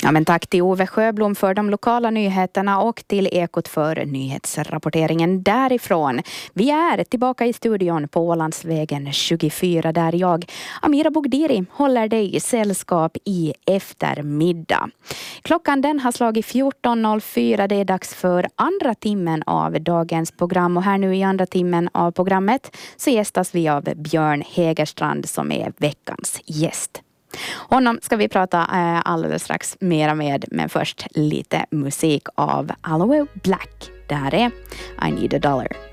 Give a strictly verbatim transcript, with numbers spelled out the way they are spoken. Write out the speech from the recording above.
Ja, men tack till Ove Sjöblom för de lokala nyheterna och till Ekot för nyhetsrapporteringen därifrån. Vi är tillbaka i studion på Ålandsvägen tjugofyra där jag, Amira Bogdiri, håller dig i sällskap i eftermiddag. Klockan den har slagit fjorton noll fyra. Det är dags för andra timmen av dagens program och här nu i andra timmen av programmet så gästas vi av Björn Hägerstrand som är veckans gäst. Honom ska vi prata äh, alldeles strax mera med, men först lite musik av Aloe Black. Det här är I Need a Dollar.